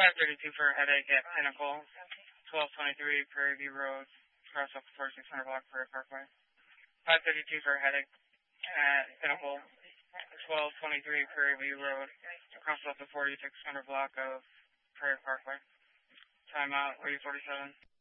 532 for a headache at Pinnacle. 1223 Prairie View Road, cross up 4600 block Prairie Parkway. 552 for a headache at Pinnacle. 1223 Prairie View Road, cross up the 4600 block of Prairie Parkway. Timeout, 47.